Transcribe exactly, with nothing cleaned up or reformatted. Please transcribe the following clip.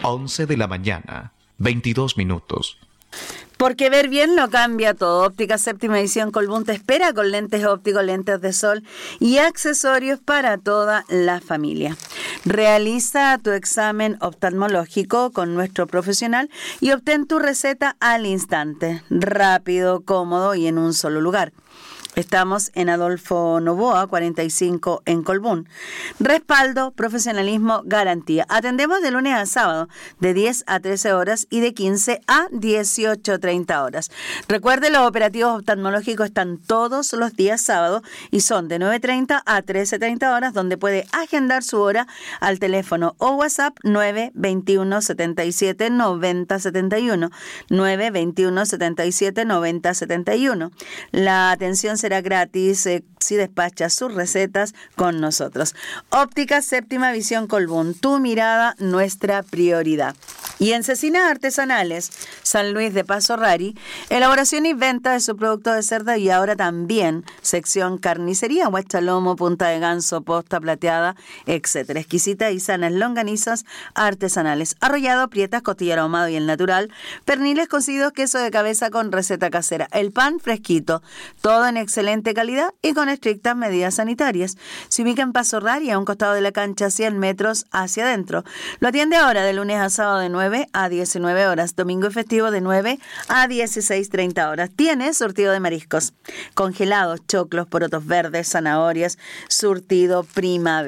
once de la mañana, veintidós minutos. Porque ver bien lo cambia todo. Óptica Séptima Edición Colbún te espera con lentes ópticos, lentes de sol y accesorios para toda la familia. Realiza tu examen oftalmológico con nuestro profesional y obtén tu receta al instante, rápido, cómodo y en un solo lugar. Estamos en Adolfo Noboa, cuarenta y cinco en Colbún. Respaldo, profesionalismo, garantía. Atendemos de lunes a sábado, de diez a trece horas y de quince a dieciocho treinta horas. Recuerde, los operativos oftalmológicos están todos los días sábados y son de nueve treinta a trece treinta horas, donde puede agendar su hora al teléfono o WhatsApp nueve veintiuno setenta y siete noventa setenta y uno, nueve veintiuno setenta y siete noventa setenta y uno. La atención será gratis eh, si despachas sus recetas con nosotros. Óptica Séptima Visión Colbún, tu mirada, nuestra prioridad. Y en Cecinas Artesanales, San Luis de Paso Rari, elaboración y venta de su producto de cerdo y ahora también sección carnicería, huachalomo, punta de ganso, posta plateada, etcétera. Exquisitas y sanas longanizas artesanales, arrollado, prietas, costillero ahumado y el natural, perniles cocidos, queso de cabeza con receta casera, el pan fresquito, todo en excelente calidad y con estrictas medidas sanitarias. Se ubica en Paso Rari, a un costado de la cancha, cien metros hacia adentro. Lo atiende ahora de lunes a sábado de nueve a diecinueve horas, domingo y festivo de nueve a dieciséis treinta horas. Tiene surtido de mariscos, congelados, choclos, porotos verdes, zanahorias, surtido primavera.